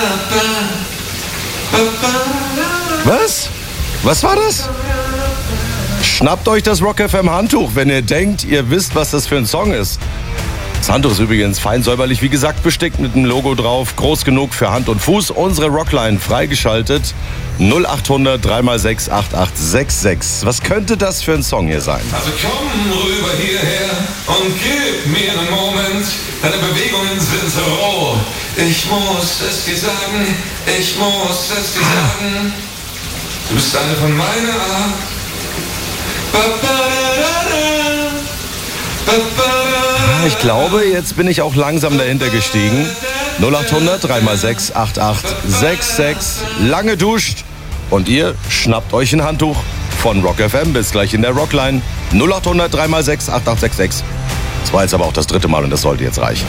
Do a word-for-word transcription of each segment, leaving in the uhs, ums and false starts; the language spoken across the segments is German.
Was? Was war das? Schnappt euch das Rock F M Handtuch, wenn ihr denkt, ihr wisst, was das für ein Song ist. Das Handtuch ist übrigens fein säuberlich, wie gesagt, bestickt mit einem Logo drauf, groß genug für Hand und Fuß. Unsere Rockline freigeschaltet. null acht hundert drei mal sechs acht acht sechs sechs. Was könnte das für ein Song hier sein? Also komm rüber hierher und gib mir einen Moment. Deine Bewegungen sind so roh. Ich muss es dir sagen, ich muss es dir sagen. Du bist eine von meiner Art. Ich glaube, jetzt bin ich auch langsam dahinter gestiegen. null acht hundert drei mal sechs acht acht sechs sechs. Lange duscht und ihr schnappt euch ein Handtuch von Rock F M. Bis gleich in der Rockline. null acht hundert drei mal sechs acht acht sechs sechs. Das war jetzt aber auch das dritte Mal und das sollte jetzt reichen.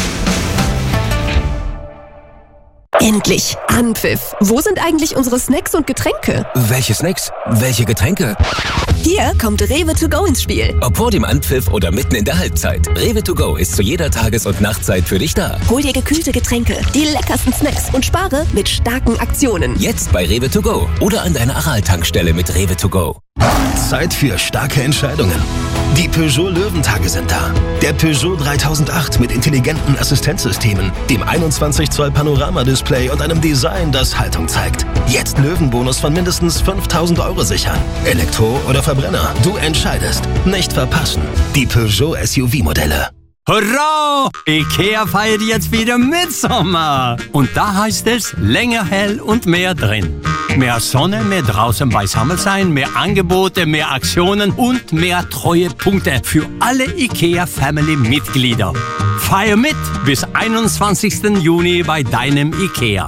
Endlich Anpfiff. Wo sind eigentlich unsere Snacks und Getränke? Welche Snacks? Welche Getränke? Hier kommt Rewe to go ins Spiel. Ob vor dem Anpfiff oder mitten in der Halbzeit. Rewe to go ist zu jeder Tages- und Nachtzeit für dich da. Hol dir gekühlte Getränke, die leckersten Snacks und spare mit starken Aktionen. Jetzt bei Rewe to go oder an deiner Aral-Tankstelle mit Rewe to go. Zeit für starke Entscheidungen. Die Peugeot Löwentage sind da. Der Peugeot dreitausendacht mit intelligenten Assistenzsystemen, dem einundzwanzig Zoll Panoramadisplay und einem Design, das Haltung zeigt. Jetzt Löwenbonus von mindestens fünftausend Euro sichern. Elektro oder Verbrenner, du entscheidest. Nicht verpassen. Die Peugeot S U V-Modelle. Hurra! Ikea feiert jetzt wieder Mitsommer. Und da heißt es länger hell und mehr drin. Mehr Sonne, mehr draußen beisammen sein, mehr Angebote, mehr Aktionen und mehr Treuepunkte für alle Ikea-Family-Mitglieder. Feier mit bis einundzwanzigsten Juni bei deinem Ikea.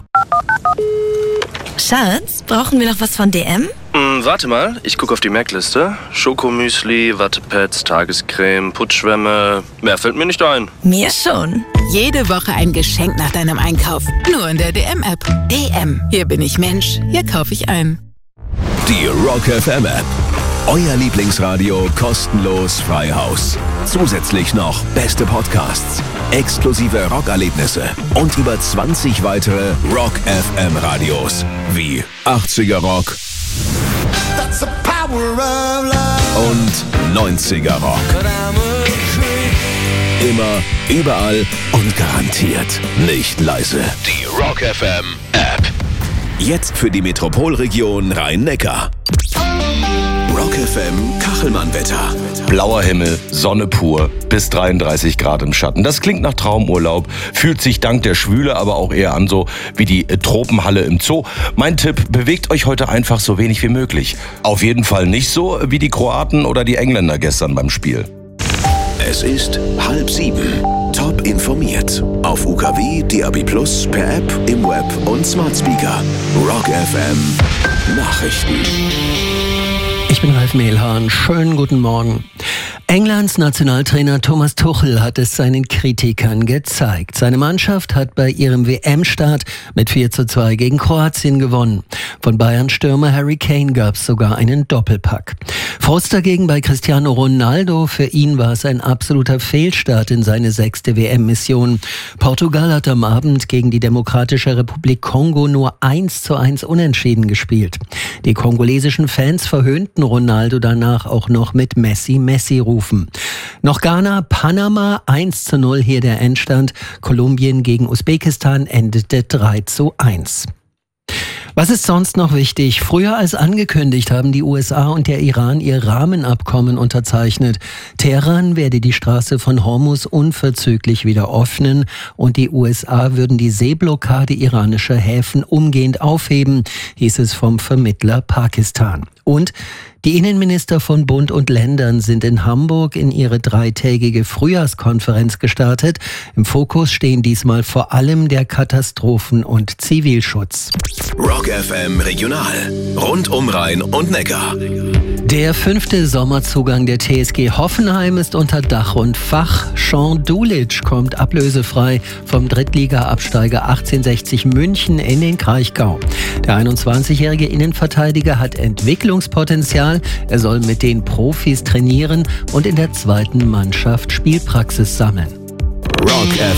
Schatz, brauchen wir noch was von D M? Hm, warte mal, ich gucke auf die Merkliste. Schokomüsli, Wattepads, Tagescreme, Putzschwämme. Mehr fällt mir nicht ein. Mir schon. Jede Woche ein Geschenk nach deinem Einkauf. Nur in der D M-App. D M. Hier bin ich Mensch. Hier kaufe ich ein. Die Rock F M App. Euer Lieblingsradio kostenlos frei Haus. Zusätzlich noch beste Podcasts, exklusive Rockerlebnisse und über zwanzig weitere Rock F M Radios wie achtziger Rock und neunziger Rock. Immer, überall und garantiert nicht leise. Die Rock F M App. Jetzt für die Metropolregion Rhein-Neckar. Rock F M Kachelmann-Wetter. Blauer Himmel, Sonne pur, bis dreiunddreißig Grad im Schatten. Das klingt nach Traumurlaub, fühlt sich dank der Schwüle aber auch eher an so wie die Tropenhalle im Zoo. Mein Tipp, bewegt euch heute einfach so wenig wie möglich. Auf jeden Fall nicht so wie die Kroaten oder die Engländer gestern beim Spiel. Es ist halb sieben. Top informiert. Auf U K W, D A B plus, per App, im Web und Smart Speaker. Rock F M Nachrichten. Ich bin Ralf Mehlhahn. Schönen guten Morgen. Englands Nationaltrainer Thomas Tuchel hat es seinen Kritikern gezeigt. Seine Mannschaft hat bei ihrem W M-Start mit vier zu zwei gegen Kroatien gewonnen. Von Bayern-Stürmer Harry Kane gab es sogar einen Doppelpack. Frust dagegen bei Cristiano Ronaldo. Für ihn war es ein absoluter Fehlstart in seine sechste W M-Mission. Portugal hat am Abend gegen die Demokratische Republik Kongo nur eins zu eins unentschieden gespielt. Die kongolesischen Fans verhöhnten Ronaldo danach auch noch mit Messi, Messi rufen. Noch Ghana, Panama eins zu null hier der Endstand. Kolumbien gegen Usbekistan endete drei zu eins. Was ist sonst noch wichtig? Früher als angekündigt haben die U S A und der Iran ihr Rahmenabkommen unterzeichnet. Teheran werde die Straße von Hormuz unverzüglich wieder öffnen und die U S A würden die Seeblockade iranischer Häfen umgehend aufheben, hieß es vom Vermittler Pakistan. Und die Innenminister von Bund und Ländern sind in Hamburg in ihre dreitägige Frühjahrskonferenz gestartet. Im Fokus stehen diesmal vor allem der Katastrophen- und Zivilschutz. Rock F M Regional. Rund um Rhein und Neckar. Der fünfte Sommerzugang der T S G Hoffenheim ist unter Dach und Fach. Sean Dulic kommt ablösefrei vom Drittliga-Absteiger achtzehnhundertsechzig München in den Kraichgau. Der einundzwanzigjährige Innenverteidiger hat Entwicklungspotenzial. Er soll mit den Profis trainieren und in der zweiten Mannschaft Spielpraxis sammeln. Rock F M